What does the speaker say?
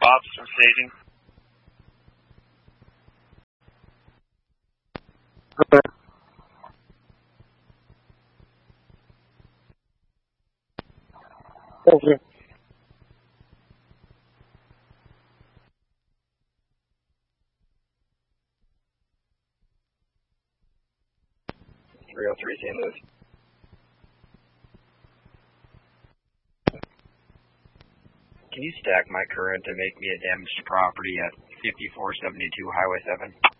spots for staging. Okay. Thank you. St. Louis. Can you stack my current to make me a damaged property at 5472 Highway 7?